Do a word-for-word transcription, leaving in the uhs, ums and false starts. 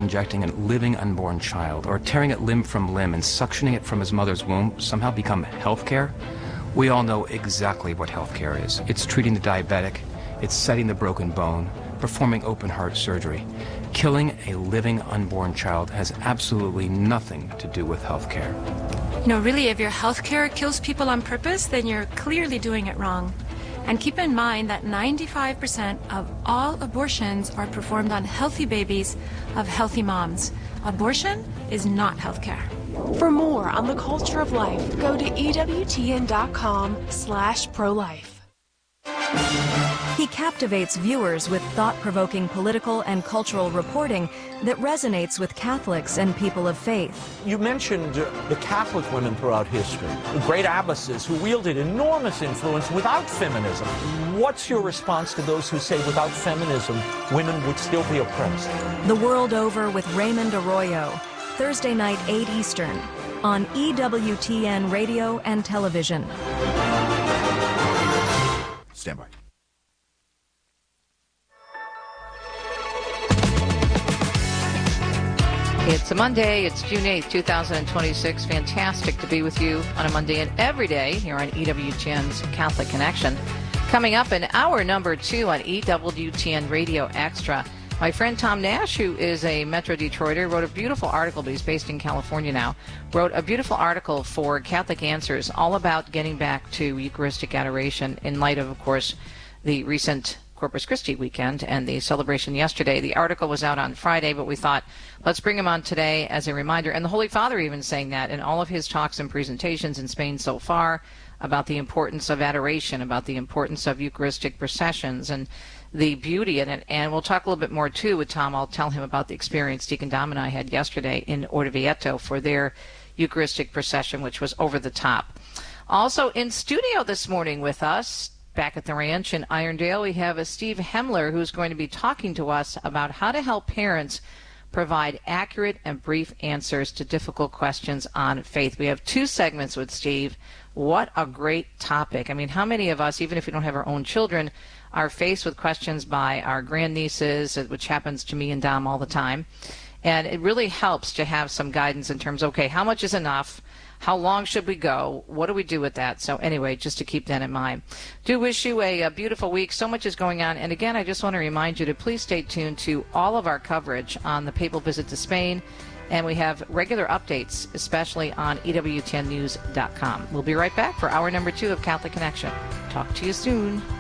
injecting a living unborn child or tearing it limb from limb and suctioning it from his mother's womb somehow become healthcare, we all know exactly what healthcare is. It's treating the diabetic, it's setting the broken bone, performing open heart surgery. Killing a living unborn child has absolutely nothing to do with healthcare. You know, really, if your healthcare kills people on purpose, then you're clearly doing it wrong. And keep in mind that ninety-five percent of all abortions are performed on healthy babies of healthy moms. Abortion is not healthcare. For more on the culture of life, go to E W T N dot com slash pro-life. He captivates viewers with thought-provoking political and cultural reporting that resonates with Catholics and people of faith. You mentioned uh, the Catholic women throughout history, the great abbesses who wielded enormous influence without feminism. What's your response to those who say without feminism, women would still be oppressed? The World Over with Raymond Arroyo, Thursday night, eight Eastern, on E W T N Radio and Television. Stand by. It's a Monday. It's June eighth, two thousand twenty-six. Fantastic to be with you on a Monday and every day here on E W T N's Catholic Connection. Coming up in hour number two on E W T N Radio Extra, my friend Tom Nash, who is a Metro Detroiter, wrote a beautiful article, but he's based in California now, wrote a beautiful article for Catholic Answers all about getting back to Eucharistic adoration in light of, of course, the recent Corpus Christi weekend and the celebration yesterday. The article was out on Friday, but we thought, let's bring him on today as a reminder. And the Holy Father even saying that in all of his talks and presentations in Spain so far about the importance of adoration, about the importance of Eucharistic processions and the beauty in it. And we'll talk a little bit more, too, with Tom. I'll tell him about the experience Deacon Dom and I had yesterday in Orvieto for their Eucharistic procession, which was over the top. Also in studio this morning with us, back at the ranch in Irondale, we have a Steve Hemler who's going to be talking to us about how to help parents provide accurate and brief answers to difficult questions on faith. We have two segments with Steve. What a great topic. I mean, how many of us, even if we don't have our own children, are faced with questions by our grandnieces, which happens to me and Dom all the time. And it really helps to have some guidance in terms of, okay, how much is enough? How long should we go? What do we do with that? So anyway, just to keep that in mind. Do wish you a, a beautiful week. So much is going on. And again, I just want to remind you to please stay tuned to all of our coverage on the papal visit to Spain. And we have regular updates, especially on E W T N news dot com. We'll be right back for hour number two of Catholic Connection. Talk to you soon.